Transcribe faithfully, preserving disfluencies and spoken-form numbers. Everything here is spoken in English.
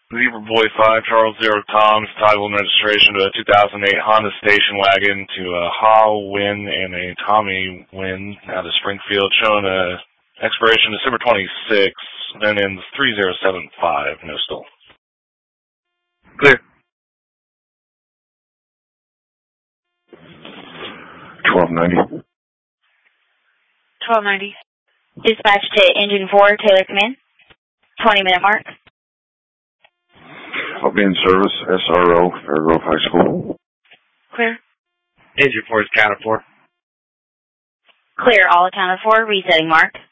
Zebra Boy five, Charles Zero Tom's toggle registration to a two thousand eight Honda station wagon to a Ha Win and a Tommy Win out of Springfield, showing a expiration December twenty-sixth, then ends three zero seven five, no still. Clear. twelve ninety. twelve ninety. Dispatch to Engine four, Taylor Command. twenty minute mark. I'll be in service, S R O, Fairgrove High School. Clear. Engine four is counted for. Clear, all accounted for. Resetting mark.